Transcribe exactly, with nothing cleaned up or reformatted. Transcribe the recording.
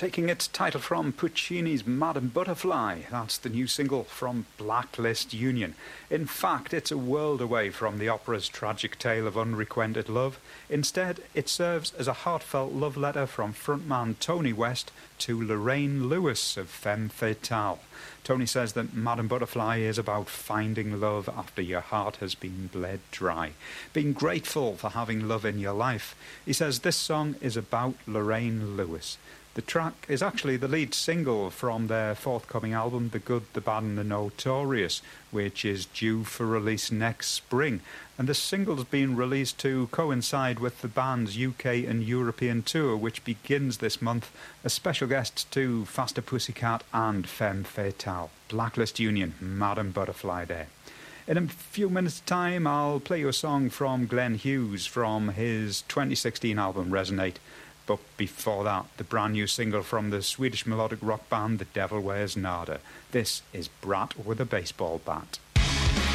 taking its title from Puccini's Madame Butterfly. That's the new single from Blacklist Union. In fact, it's a world away from the opera's tragic tale of unrequited love. Instead, it serves as a heartfelt love letter from frontman Tony West to Lorraine Lewis of Femme Fatale. Tony says that Madame Butterfly is about finding love after your heart has been bled dry, being grateful for having love in your life. He says this song is about Lorraine Lewis. The track is actually the lead single from their forthcoming album, The Good, the Bad and the Notorious, which is due for release next spring. And the single's been released to coincide with the band's U K and European tour, which begins this month. A special guest to Faster Pussycat and Femme Fatale. Blacklist Union, Madame Butterfly there. In a few minutes' time, I'll play you a song from Glenn Hughes from his twenty sixteen album Resonate. But before that, the brand new single from the Swedish melodic rock band The Devil Wears Nada. This is Brat with a Baseball Bat.